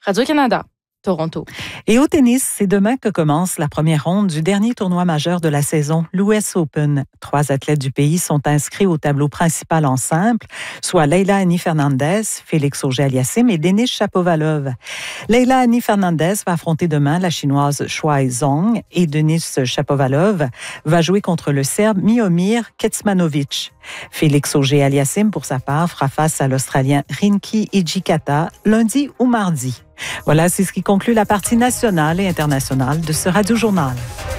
Radio-Canada, Toronto. Et au tennis, c'est demain que commence la première ronde du dernier tournoi majeur de la saison, l'US Open. 3 athlètes du pays sont inscrits au tableau principal en simple, soit Leila Annie Fernandez, Félix Auger-Aliassime et Denis Shapovalov. Leila Annie Fernandez va affronter demain la Chinoise Shuai Zhong et Denis Shapovalov va jouer contre le Serbe Miomir Kecmanovic. Félix Auger-Aliassime, pour sa part, fera face à l'Australien Rinki Hijikata lundi ou mardi. Voilà, c'est ce qui conclut la partie nationale et internationale de ce Radio-Journal.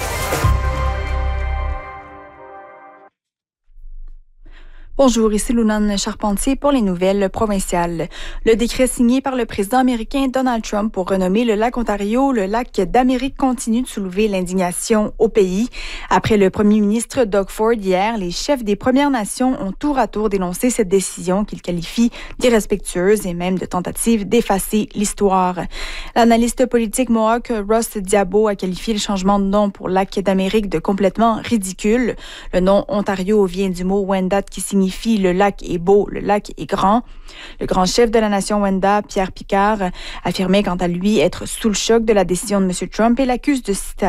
Bonjour, ici Lounan Charpentier pour les nouvelles provinciales. Le décret signé par le président américain Donald Trump pour renommer le lac Ontario le lac d'Amérique continue de soulever l'indignation au pays. Après le premier ministre Doug Ford hier, les chefs des Premières Nations ont tour à tour dénoncé cette décision qu'ils qualifient d'irrespectueuse et même de tentative d'effacer l'histoire. L'analyste politique Mohawk Ross Diabo a qualifié le changement de nom pour lac d'Amérique de complètement ridicule. Le nom Ontario vient du mot Wendat qui signifie le lac est beau, le lac est grand. Le grand chef de la nation Wendat, Pierre Picard, affirmait quant à lui être sous le choc de la décision de M. Trump et l'accuse,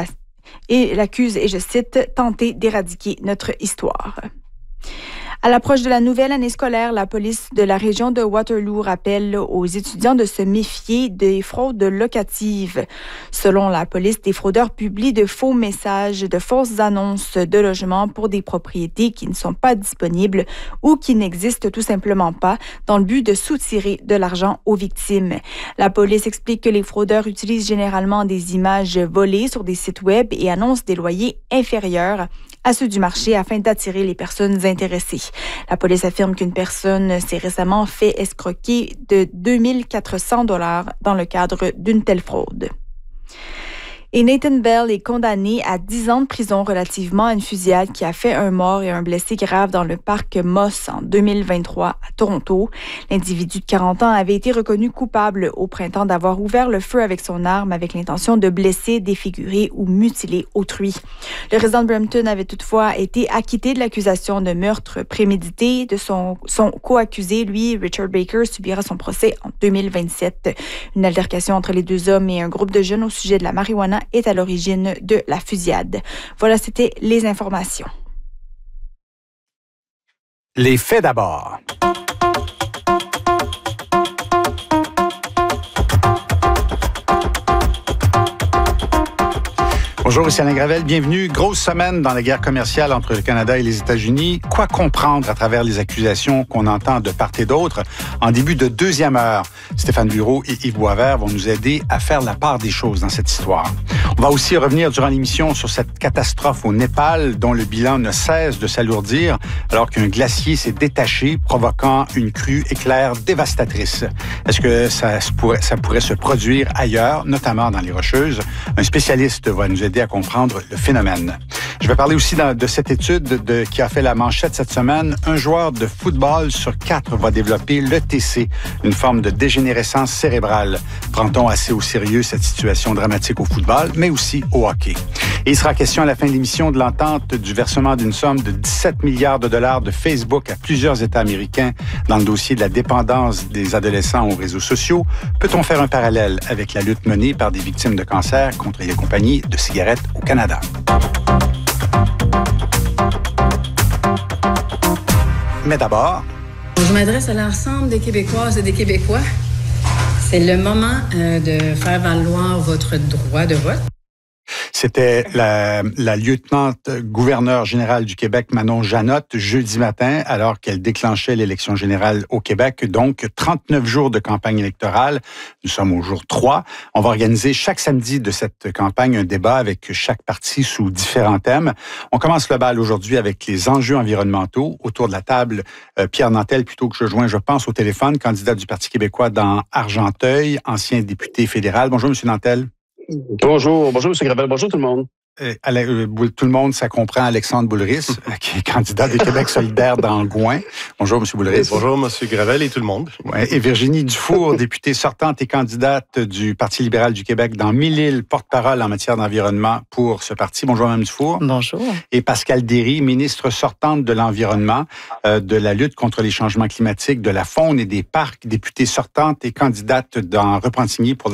et je cite, tenter d'éradiquer notre histoire. À l'approche de la nouvelle année scolaire, la police de la région de Waterloo rappelle aux étudiants de se méfier des fraudes locatives. Selon la police, des fraudeurs publient de faux messages, de fausses annonces de logements pour des propriétés qui ne sont pas disponibles ou qui n'existent tout simplement pas dans le but de soutirer de l'argent aux victimes. La police explique que les fraudeurs utilisent généralement des images volées sur des sites web et annoncent des loyers inférieurs à ceux du marché afin d'attirer les personnes intéressées. La police affirme qu'une personne s'est récemment fait escroquer de 2 400 $ dans le cadre d'une telle fraude. Et Nathan Bell est condamné à 10 ans de prison relativement à une fusillade qui a fait un mort et un blessé grave dans le parc Moss en 2023 à Toronto. L'individu de 40 ans avait été reconnu coupable au printemps d'avoir ouvert le feu avec son arme avec l'intention de blesser, défigurer ou mutiler autrui. Le résident de Brampton avait toutefois été acquitté de l'accusation de meurtre prémédité. De son co-accusé, lui, Richard Baker, subira son procès en 2027. Une altercation entre les deux hommes et un groupe de jeunes au sujet de la marijuana est à l'origine de la fusillade. Voilà, c'était les informations. Les faits d'abord. Bonjour, ici Alain Gravel. Bienvenue. Grosse semaine dans la guerre commerciale entre le Canada et les États-Unis. Quoi comprendre à travers les accusations qu'on entend de part et d'autre? En début de deuxième heure, Stéphane Bureau et Yves Boisvert vont nous aider à faire la part des choses dans cette histoire. On va aussi revenir durant l'émission sur cette catastrophe au Népal dont le bilan ne cesse de s'alourdir alors qu'un glacier s'est détaché provoquant une crue éclair dévastatrice. Est-ce que ça pourrait se produire ailleurs, notamment dans les Rocheuses? Un spécialiste va nous aider à comprendre le phénomène. Je vais parler aussi de cette étude qui a fait la manchette cette semaine. Un joueur de football sur 4 va développer l'ETC, une forme de dégénérescence cérébrale. Prend-on assez au sérieux cette situation dramatique au football, mais aussi au hockey? Et il sera question à la fin de l'émission de l'entente du versement d'une somme de 17 milliards de dollars de Facebook à plusieurs États américains dans le dossier de la dépendance des adolescents aux réseaux sociaux. Peut-on faire un parallèle avec la lutte menée par des victimes de cancer contre les compagnies de cigarettes au Canada? Mais d'abord... Je m'adresse à l'ensemble des Québécoises et des Québécois. C'est le moment de faire valoir votre droit de vote. C'était la lieutenant-gouverneure générale du Québec, Manon Janotte, jeudi matin, alors qu'elle déclenchait l'élection générale au Québec. Donc, 39 jours de campagne électorale. Nous sommes au jour 3. On va organiser chaque samedi de cette campagne un débat avec chaque parti sous différents thèmes. On commence le bal aujourd'hui avec les enjeux environnementaux. Autour de la table, Pierre Nantel, plutôt que je joins, je pense, au téléphone, candidat du Parti québécois dans Argenteuil, ancien député fédéral. Bonjour, M. Nantel. Bonjour, M. Gravel, bonjour tout le monde. Tout le monde, ça comprend Alexandre Boulris, qui est candidat des Québec solidaire dans Gouin. Bonjour, M. Boulris. Bonjour, M. Gravel et tout le monde. Ouais, et Virginie Dufour, députée sortante et candidate du Parti libéral du Québec dans Mille-Îles, porte-parole en matière d'environnement pour ce parti. Bonjour, Mme Dufour. Bonjour. Et Pascale Derry, ministre sortante de l'Environnement, de la lutte contre les changements climatiques, de la faune et des parcs, députée sortante et candidate dans Repentigny pour